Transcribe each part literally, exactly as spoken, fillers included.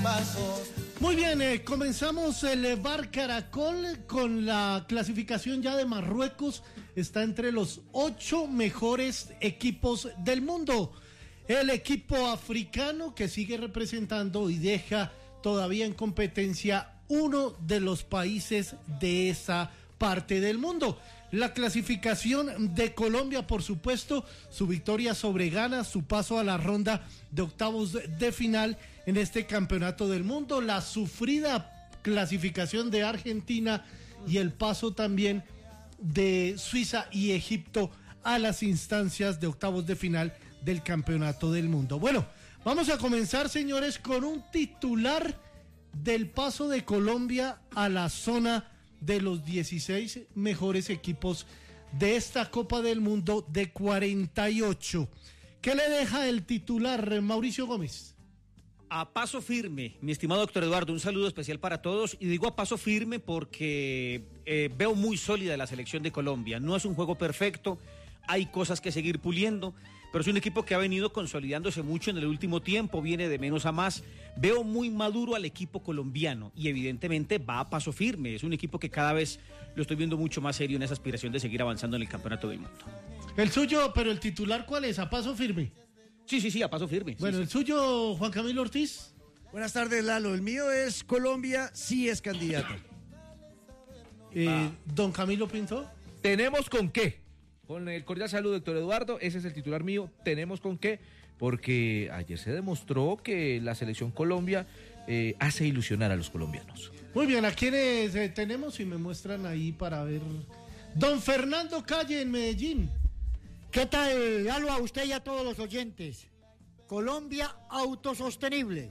pasos. Muy bien, eh, comenzamos el Bar Caracol con la clasificación ya de Marruecos. Está entre los ocho mejores equipos del mundo. El equipo africano que sigue representando y deja todavía en competencia uno de los países de esa parte del mundo. La clasificación de Colombia, por supuesto, su victoria sobre Ghana, su paso a la ronda de octavos de final en este campeonato del mundo, la sufrida clasificación de Argentina y el paso también de Suiza y Egipto a las instancias de octavos de final del campeonato del mundo. Bueno, vamos a comenzar, señores, con un titular del paso de Colombia a la zona de los dieciséis mejores equipos de esta Copa del Mundo de cuarenta y ocho. ¿Qué le deja el titular, Mauricio Gómez? A paso firme, mi estimado doctor Eduardo, un saludo especial para todos, y digo a paso firme porque eh, veo muy sólida la selección de Colombia. No es un juego perfecto, hay cosas que seguir puliendo, pero es un equipo que ha venido consolidándose mucho en el último tiempo, viene de menos a más. Veo muy maduro al equipo colombiano y evidentemente va a paso firme. Es un equipo que cada vez lo estoy viendo mucho más serio en esa aspiración de seguir avanzando en el campeonato del mundo. El suyo, pero el titular, ¿cuál es? ¿A paso firme? Sí, sí, sí, a paso firme. Bueno, sí, el sí. suyo, Juan Camilo Ortiz. Buenas tardes, Lalo. El mío es Colombia, sí es candidato. Eh, ah. Don Camilo Pinto. ¿Tenemos con qué? Con el cordial saludo, doctor Eduardo, ese es el titular mío, tenemos con qué, porque ayer se demostró que la selección Colombia eh, hace ilusionar a los colombianos. Muy bien, ¿a quiénes eh, tenemos? Y me muestran ahí para ver. Don Fernando Calle en Medellín. ¿Qué tal, Lalo, a usted y a todos los oyentes? Colombia autosostenible.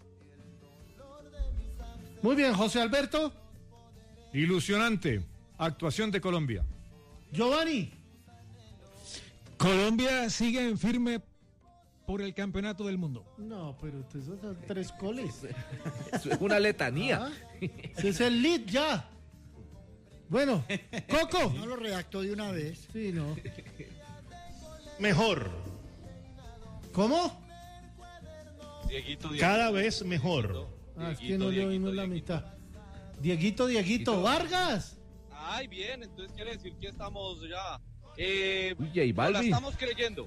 Muy bien, José Alberto. Ilusionante, actuación de Colombia. Giovanni. Colombia sigue en firme por el campeonato del mundo. No, pero esos son tres goles. Eso es una letanía. ¿Ah? Ese es el lead ya. Bueno, Coco. No lo redactó de una vez. Sí, no. Mejor. ¿Cómo? Dieguito, Dieguito. Cada vez mejor. Ah, es que no le oímos la mitad. Dieguito, Dieguito, Dieguito Vargas. Ay, bien, entonces quiere decir que estamos ya... Eh, Uy, J Balvin. la estamos creyendo.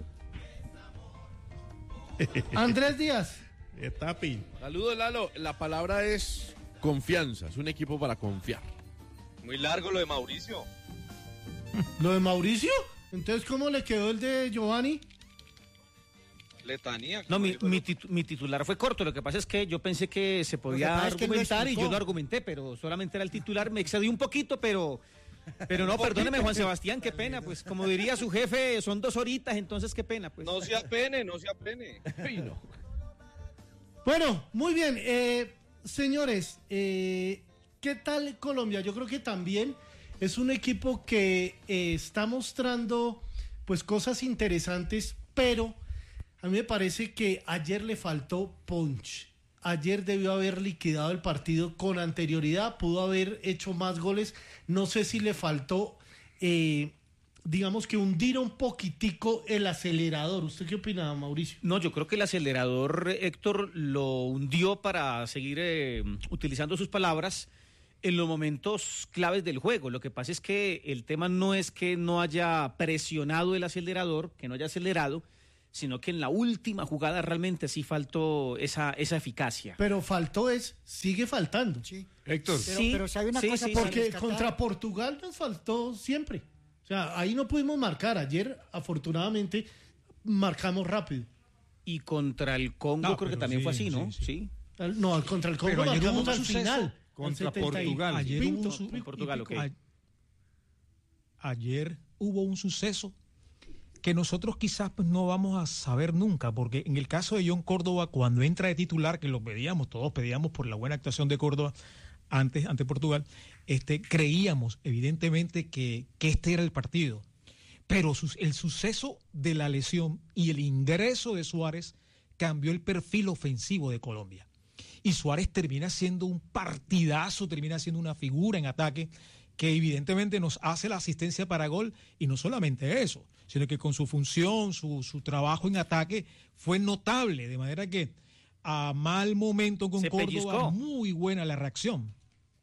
Andrés Díaz. Tapi. Saludos, Lalo. La palabra es confianza. Es un equipo para confiar. Muy largo lo de Mauricio. ¿Lo de Mauricio? Entonces, ¿cómo le quedó el de Giovanni? Letanía. No, mi, mi, titu, mi titular fue corto. Lo que pasa es que yo pensé que se podía argumentar y yo lo argumenté, pero solamente era el titular. Me excedí un poquito, pero... Pero no, perdóneme, Juan Sebastián, qué pena, pues como diría su jefe, son dos horitas, entonces qué pena, pues. No se apene, no se apene. Ay, no. Bueno, muy bien, eh, señores, eh, ¿qué tal Colombia? Yo creo que también es un equipo que eh, está mostrando pues cosas interesantes, pero a mí me parece que ayer le faltó punch. Ayer debió haber liquidado el partido con anterioridad, pudo haber hecho más goles. No sé si le faltó, eh, digamos que hundir un poquitico el acelerador. ¿Usted qué opina, Mauricio? No, yo creo que el acelerador, Héctor, lo hundió para seguir eh, utilizando sus palabras en los momentos claves del juego. Lo que pasa es que el tema no es que no haya presionado el acelerador, que no haya acelerado, sino que en la última jugada realmente sí faltó esa, esa eficacia. Pero faltó es, sigue faltando. Sí. Héctor. Pero, sí, pero sabe una sí, cosa, sí, porque rescatar... contra Portugal nos faltó siempre. O sea, ahí no pudimos marcar. Ayer, afortunadamente, marcamos rápido. Y contra el Congo No, creo que pero también sí, fue así, ¿no? sí, sí. Sí. Al- No, contra el Congo Pero ayer marcamos hubo un al suceso final. contra al setenta y- Portugal. Ayer Pinto, hubo un su- y- y- Portugal, ok. A- Ayer hubo un suceso que nosotros quizás pues, no vamos a saber nunca, porque en el caso de John Córdoba, cuando entra de titular, que lo pedíamos, todos pedíamos por la buena actuación de Córdoba antes ante Portugal, este, creíamos evidentemente que, que este era el partido. Pero su, el suceso de la lesión y el ingreso de Suárez cambió el perfil ofensivo de Colombia. Y Suárez termina siendo un partidazo, termina siendo una figura en ataque que evidentemente nos hace la asistencia para gol, y no solamente eso, sino que con su función, su, su trabajo en ataque fue notable, de manera que a mal momento con Se Córdoba, pellizcó. muy buena la reacción.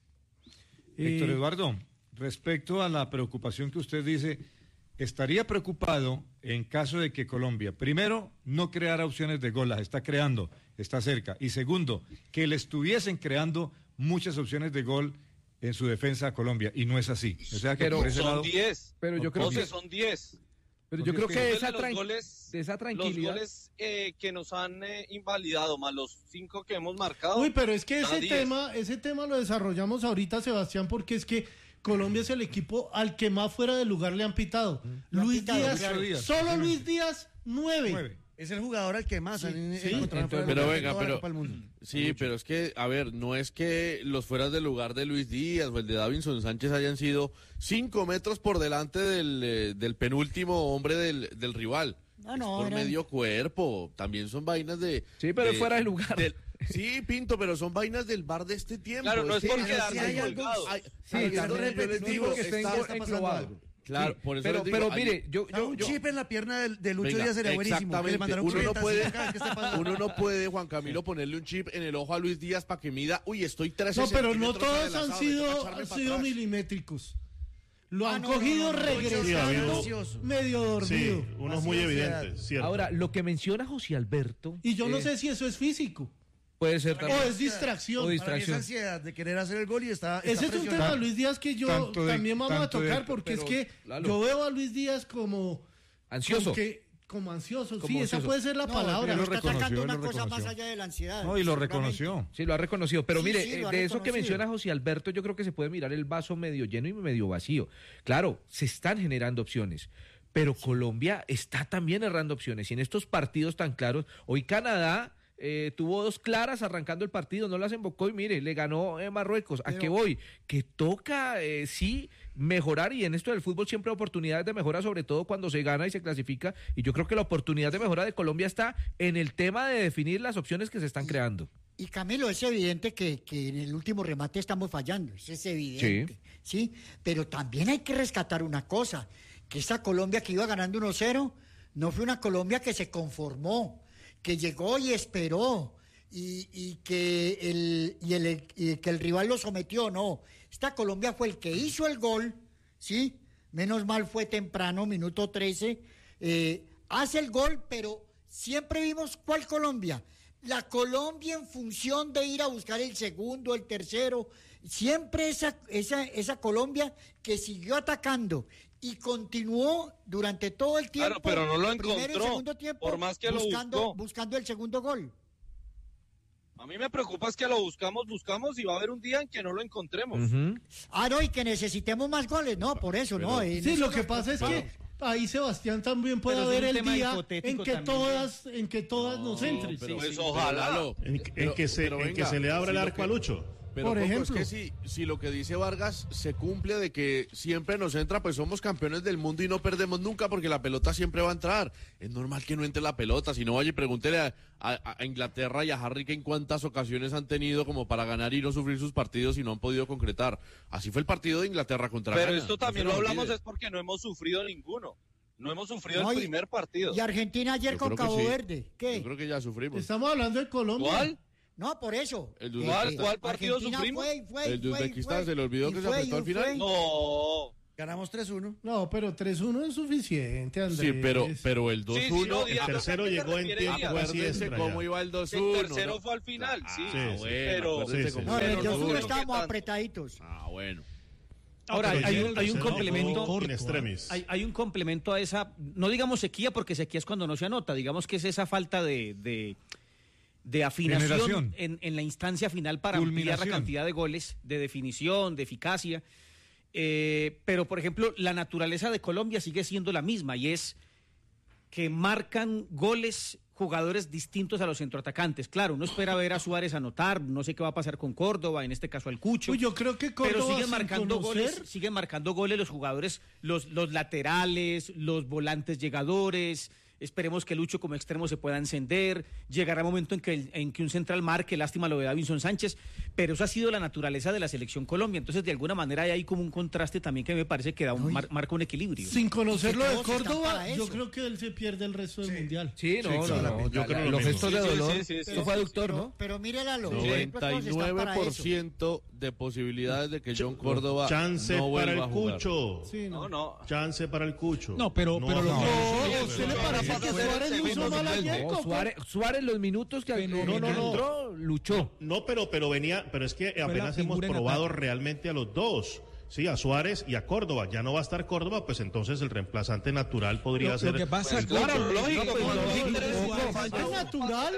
Héctor Eh, Eduardo, respecto a la preocupación que usted dice, estaría preocupado en caso de que Colombia, primero, no creara opciones de gol, las está creando, está cerca, y segundo, que le estuviesen creando muchas opciones de gol en su defensa a Colombia, y no es así. O sea que Pero por ese Son lado, diez. Pero yo creo José, que, son diez. pero yo Porque creo es que que- esa, los tran- goles, de esa los tranquilidad. goles eh, que nos han eh, invalidado, más los cinco que hemos marcado. Uy, pero es que da ese diez. tema, ese tema lo desarrollamos ahorita, Sebastián, porque es que Colombia es el equipo al que más fuera de lugar le han pitado. Lo han Luis pitado, Díaz, claro. Díaz. solo Luis Díaz, nueve. nueve. Es el jugador al que más han sí, encontrado fuera de Pero lugar de venga, toda la pero Copa del Mundo. sí, pero es que, a ver, no es que los fueras del lugar de Luis Díaz o el de Davinson Sánchez hayan sido cinco metros por delante del, eh, del penúltimo hombre del, del rival. No, Es no, por eran- medio cuerpo, también son vainas de... Sí, pero fuera de lugar. del- sí, Pinto, pero son vainas del bar de este tiempo. Claro, no es que- por hay- quedarse hay algo- colgados. hay- Sí, hay- también, yo les no es digo, porque estén está- en- está pasando enclovados. algo. Claro, Sí, por eso pero, les digo, pero hay- mire, yo, Ah, yo, un yo- chip en la pierna de, de Lucho Venga, Díaz sería buenísimo. Que le exactamente. mandaron Uno no cuentas, puede, así, cada vez que esté pasando. uno no puede, Juan Camilo, ponerle un chip en el ojo a Luis Díaz para que mida, uy, estoy trece No, pero no centímetros todos adelantado, han me sido, toca echarme han para sido atrás. milimétricos. Lo Ah, han no, no, cogido no, no, regresando sí, ha habido- ansioso. medio Sí, dormido. unos muy Así es, evidentes, cierto. ahora, lo que menciona José Alberto. Y yo no eh, sé si eso es físico Puede ser o también. es distracción. O Para mí es distracción. ansiedad de querer hacer el gol y está, está Ese es un presionado. tema, Luis Díaz, que yo Tanto de- también vamos a tanto de- tocar, porque es pero, que Lalo. yo veo a Luis Díaz como... Ansioso. Como, que- como ansioso, Como sí, esa ansioso. puede ser la No, palabra. pero lo está reconoció, sacando lo una cosa reconoció. más allá de la ansiedad. No, y lo seguramente. reconoció. Sí, lo ha reconocido. Pero Sí, mire, sí, eh, lo ha de eso que reconocido. menciona José Alberto, yo creo que se puede mirar el vaso medio lleno y medio vacío. Claro, se están generando opciones, pero Colombia está también errando opciones. Y en estos partidos tan claros, hoy Canadá eh, tuvo dos claras arrancando el partido, no las embocó y mire, le ganó eh, Marruecos. ¿A Pero- qué voy? Que toca, eh, sí, mejorar, y en esto del fútbol siempre hay oportunidades de mejora, sobre todo cuando se gana y se clasifica. Y yo creo que la oportunidad de mejora de Colombia está en el tema de definir las opciones que se están creando. Y Camilo, es evidente que, que en el último remate estamos fallando, eso es evidente, sí. Pero también hay que rescatar una cosa, que esa Colombia que iba ganando uno cero, no fue una Colombia que se conformó, que llegó y esperó, y, y que el, y el, y que el rival lo sometió, no. Esta Colombia fue el que hizo el gol, ¿sí? Menos mal fue temprano, minuto trece, eh, hace el gol, pero siempre vimos cuál Colombia. La Colombia en función de ir a buscar el segundo, el tercero, siempre esa, esa, esa Colombia que siguió atacando y continuó durante todo el tiempo. Claro, pero no lo primero y encontró, segundo tiempo, por más que lo buscando, buscó. buscando el segundo gol. A mí me preocupa es que lo buscamos, buscamos y va a haber un día en que no lo encontremos. Ujú. Ah, no, y que necesitemos más goles, no, por eso, no. en Sí, eso lo que nos pasa es preocupamos. que ahí Sebastián también puede Pero es haber un el tema día hipotético en que también. todas, en que todas nos entren. Pero, Pues pero, ojalá. Lalo, En, en pero- que, se, pero en que venga, se le abra si el lo arco que- a Lucho. Pero Por Coco, ejemplo. es que si, si lo que dice Vargas se cumple de que siempre nos entra, pues somos campeones del mundo y no perdemos nunca porque la pelota siempre va a entrar. Es normal que no entre la pelota, si no vaya y pregúntele a, a- a Inglaterra y a Harry Kane cuántas ocasiones han tenido como para ganar y no sufrir sus partidos y no han podido concretar. Así fue el partido de Inglaterra contra Pero Ghana, esto no también se lo nos hablamos olvide. es porque no hemos sufrido ninguno. No hemos sufrido No, el y- primer partido. Y Argentina ayer Yo con creo que Cabo sí. Verde, ¿qué? Yo creo que ya sufrimos. Estamos hablando de Colombia. ¿Cuál? No, por eso. El Eh, de ¿Cuál- eh, cuál partido Argentina sufrimos? fue y fue y El de fue y Uzbekistán, fue, ¿se le olvidó y que se fue, apretó y al final? fue. No. Ganamos tres uno. No, pero tres uno es suficiente, Andrés. Sí, pero, pero el dos Sí, sí, uno... no, El Díaz, tercero ¿a qué te llegó en refieres, tiempo Díaz? así Acuérdense extra cómo ya. iba el dos El uno. tercero ¿no? fue al final, sí. Ah, sí, bueno, pero- acuérdense Sí, sí. cómo No, en iba el el Pero dos dos uno no, estábamos ¿qué tanto? apretaditos. Ah, bueno. Ahora, Pero hay ya un, el hay un tercero complemento. fue in extremis. Hay, hay un complemento a esa, no digamos sequía, porque sequía es cuando no se anota, digamos que es esa falta de, de, de afinación Generación. en, en la instancia final para ampliar la Culminación. cantidad de goles, de definición, de eficacia. Eh, pero, por ejemplo, la naturaleza de Colombia sigue siendo la misma y es que marcan goles jugadores distintos a los centroatacantes. Claro, uno espera ver a Suárez anotar, no sé qué va a pasar con Córdoba, en este caso al Cucho. Uy, yo creo que Córdoba, pero siguen sin marcando conocer- goles, siguen marcando goles los jugadores, los, los laterales, los volantes llegadores, esperemos que Lucho como extremo se pueda encender, llegará un momento en que, el, en que un central marque, lástima lo de Davinson Sánchez, pero eso ha sido la naturaleza de la selección Colombia, entonces de alguna manera hay ahí como un contraste también que me parece que da un, mar, marca un equilibrio. Sin conocerlo de Córdoba, yo creo que él se pierde el resto del sí. Mundial. Sí, no, sí, no, claro. no, yo creo los gestos de dolor, sí, sí, sí, eso fue aductor, ¿no? Pero míralo, noventa y nueve por ciento de posibilidades de que John Córdoba chance no para vuelva el a jugar. Cucho. Sí, no. No, no. Chance para el Cucho. No, pero, No, pero no, lo No, usted le parece que Suárez lo hizo mal ayer, No, Coco. Suárez, Suárez los minutos que, No, que no, no, no. entró, luchó. No, pero, pero venía, pero es que apenas hemos figura en probado ataque. realmente a los dos. Sí, a Suárez y a Córdoba. Ya no va a estar Córdoba, pues entonces el reemplazante natural podría Lo- ser. lo que pasa el es que- Cucho. Claro, lógico, No, pero cuando no, hay no, tres no, jugadores, Es natural,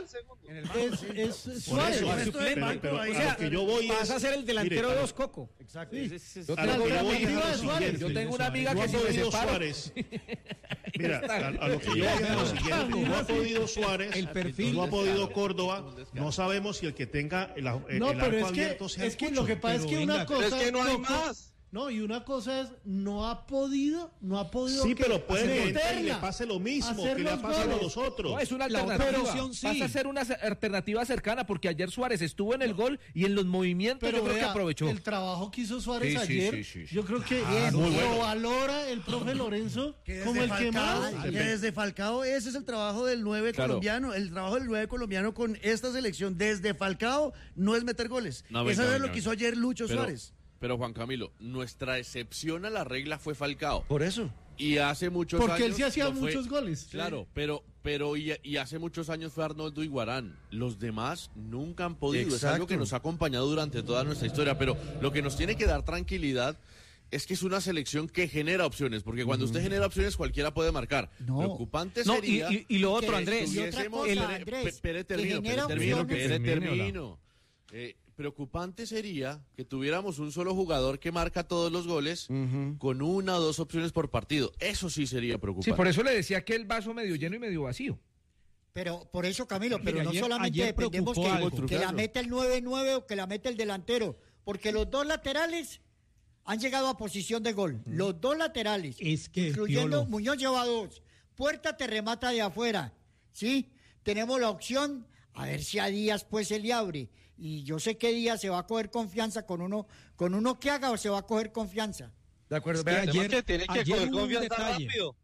es, es Por Suárez. eso, Suárez. pero, pero O a sea, lo que yo voy vas es, a ser el delantero mire, de dos Coco. Exacto. Sí, sí, sí. Yo a lo tengo que una yo voy es alternativa a de lo Suárez. siguiente. Yo tengo una amiga No que ha si me podido separo... Suárez. Mira, a, a lo que yo voy es a lo siguiente. No ha podido Suárez, El perfil. no ha podido Córdoba. No sabemos si el que tenga el, el, No, el pero arco es que, abierto sea es el que Cucho. lo que pasa es Pero que una venga, cosa Pero es que no hay Coco, más. No, y una cosa es, no ha podido, no ha podido. Sí, que pero puede que entre y le meterla, pase lo mismo hacer que le ha los pasado a goles. los otros. No, es una La otra alternativa. opción sí. Pasa a ser una alternativa cercana porque ayer Suárez estuvo en el gol y en los movimientos Pero yo creo que vea, aprovechó. el trabajo que hizo Suárez Sí, sí, ayer, sí, sí, sí. yo creo que Ah, lo muy bueno. valora el profe Lorenzo Que desde como el que Falcao, más. que desde Falcao ese es el trabajo del nueve Claro. colombiano, el trabajo del nueve colombiano con esta selección desde Falcao no es meter goles. No, Eso venga, es lo venga, que hizo venga. ayer Lucho Pero- Suárez. Pero Juan Camilo, nuestra excepción a la regla fue Falcao. Por eso. Y hace muchos Porque años. él sí hacía lo fue- muchos goles. Claro, pero, pero y, y hace muchos años fue Arnoldo Iguarán. Los demás nunca han podido. Es Exacto. algo que nos ha acompañado durante toda nuestra historia. Pero lo que nos tiene que dar tranquilidad es que es una selección que genera opciones. Porque cuando usted genera opciones, cualquiera puede marcar. No. Preocupante No, y, sería. y- y lo otro, que Andrés. Y otra estuviésemos- cosa, el- Andrés, pe- Pere, que termino, genera pere, termino, opciones. pere, Termine, termino. Eh, preocupante sería que tuviéramos un solo jugador que marca todos los goles con una o dos opciones por partido. Eso sí sería preocupante. Sí, por eso le decía que el vaso medio lleno y medio vacío. Pero por eso, Camilo, pero Mire, no ayer- solamente ayer dependemos preocupó que, algo. que la meta el nueve nueve o que la meta el delantero, porque los dos laterales han llegado a posición de gol. Los dos laterales, Es que, incluyendo Piolo. Muñoz lleva dos. Puerta te remata de afuera, ¿sí? Tenemos la opción, a ver si a Díaz pues se le abre. Y yo sé que Díaz se va a coger confianza con uno, con uno que haga o se va a coger confianza. De acuerdo. Es que Vea, ayer- que tiene que ayer coger hubo un confianza detalle. rápido.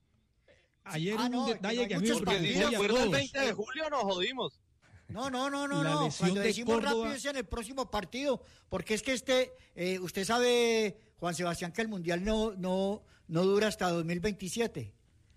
Ayer Ah, hubo no, un que detalle no hay que a mí me muchos Porque si preocupó se y a acuerda el todos. veinte de julio nos jodimos. No, no, no, no, La no. lesión Cuando de decimos Córdoba- rápido es en el próximo partido, porque es que este, eh, usted sabe, Juan Sebastián, que el Mundial no, no, no dura hasta dos mil veintisiete.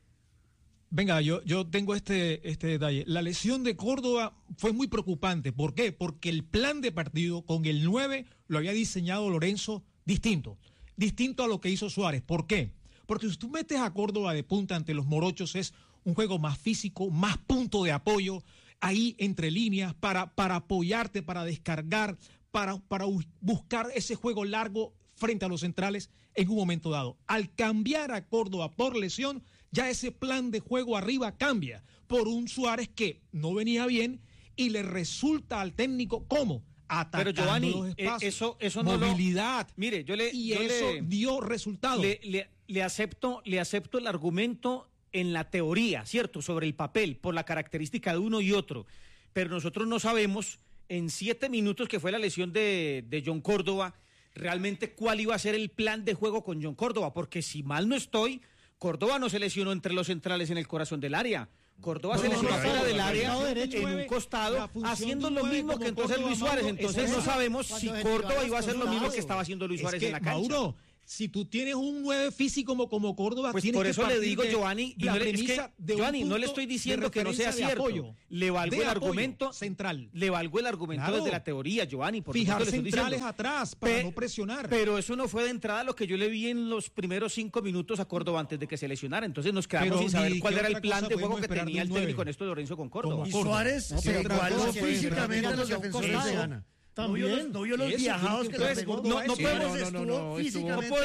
Venga, yo, yo tengo este, este detalle. La lesión de Córdoba fue muy preocupante. ¿Por qué? Porque el plan de partido con el nueve lo había diseñado Lorenzo distinto. Distinto a lo que hizo Suárez. ¿Por qué? Porque si tú metes a Córdoba de punta ante los morochos es un juego más físico, más punto de apoyo, ahí entre líneas, para, para apoyarte, para descargar, para, para bu- buscar ese juego largo frente a los centrales en un momento dado. Al cambiar a Córdoba por lesión, ya ese plan de juego arriba cambia por un Suárez que no venía bien y le resulta al técnico ¿cómo? Atacando Pero Giovanni, los eh, espacios, eso, eso no lo- movilidad. Mire, yo le, y yo eso le- dio resultado. Le, le- le acepto, le acepto el argumento en la teoría, ¿cierto? Sobre el papel, por la característica de uno y otro. Pero nosotros no sabemos, en siete minutos que fue la lesión de, de John Córdoba, realmente cuál iba a ser el plan de juego con John Córdoba. Porque si mal no estoy, Córdoba no se lesionó entre los centrales en el corazón del área. Córdoba No, se lesionó no, afuera no, del no, área no, derecho, en un nueve, costado, la función haciendo de un lo nueve mismo como que entonces Córdoba, Luis Suárez. Mauro, Entonces eso no es- sabemos si cuando Córdoba Suárez iba a hacer lo mismo Córdoba- que estaba haciendo Luis Es Suárez que, en la cancha. Mauro, si tú tienes un nueve físico como, como Córdoba, Pues tienes por que eso le partir digo, de Giovanni, y la no le, es que, premisa de un Giovanni, no le punto estoy de diciendo que no sea referencia de cierto. apoyo, Le valgo de el apoyo argumento central. Le valgo el argumento Claro. desde la teoría, Giovanni. Por Fijar supuesto le estoy centrales diciendo. atrás para Pe- no presionar. Pero eso no fue de entrada lo que yo le vi en los primeros cinco minutos a Córdoba antes de que se lesionara. Entonces nos quedamos Pero sin saber ni cuál qué era el otra plan cosa de juego podemos que esperar tenía de el un técnico nueve. Néstor Lorenzo con Córdoba. Como Y Córdoba. Suárez No, se pero otra igualó cosa es físicamente a los mirándose a un defensores de costado. Gana. También. No vio los, no vio los Eso viajados tiene que que le ver pegó. con Córdoba, no Suárez podemos- estuvo no, no, no, físicamente no podemos